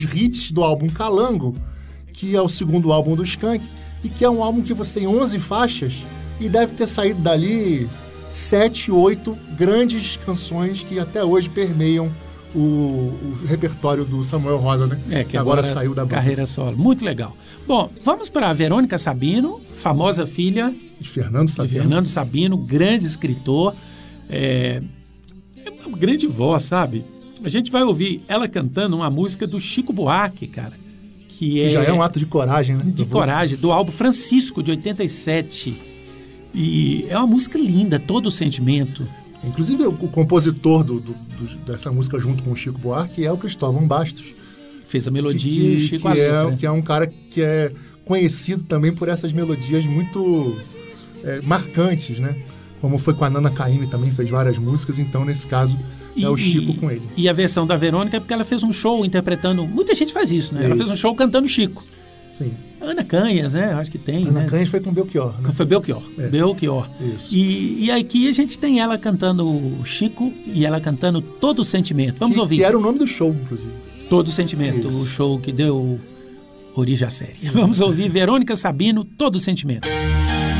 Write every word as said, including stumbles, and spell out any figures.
hits do álbum Calango, que é o segundo álbum do Skank, e que é um álbum que você tem onze faixas e deve ter saído dali sete, oito grandes canções que até hoje permeiam o, o repertório do Samuel Rosa, né? É, que, que agora, agora saiu da banda. Carreira solo. Muito legal. Bom, vamos para a Verônica Sabino, famosa filha de Fernando Sabino. De Fernando Sabino, grande escritor. É, é uma grande voz, sabe? A gente vai ouvir ela cantando uma música do Chico Buarque, cara. Que, é, que já é um ato de coragem, né? De coragem, do álbum Francisco, de oitenta e sete. E é uma música linda, todo o sentimento. Inclusive, o, o compositor do, do, do, dessa música junto com o Chico Buarque é o Cristóvão Bastos. Fez a melodia que, e o Chico que a é, que é um cara que é conhecido também por essas melodias muito é, marcantes, né? Como foi com a Nana Caymmi, também fez várias músicas, então nesse caso é e, o Chico com ele. E a versão da Verônica é porque ela fez um show interpretando... Muita gente faz isso, né? É ela isso. fez um show cantando Chico. Sim. Ana Canhas, né? Acho que tem, Ana né? Canhas foi com Belchior, né? Foi Belchior. É. Belchior. Isso. E, e aqui a gente tem ela cantando o Chico e ela cantando Todo o Sentimento. Vamos que, ouvir. Que era o nome do show, inclusive. Todo o Sentimento, isso. O show que deu origem à série. Vamos ouvir Verônica Sabino, Todo o Sentimento.